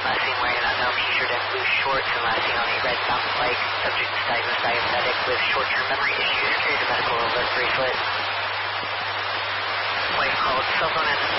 Last seen wearing an unknown t-shirt and blue shorts, and last seen on a red mountain bike. Subject is diagnosed diabetic with short-term memory issues. Carries a medical alert bracelet. Wife called cell phone at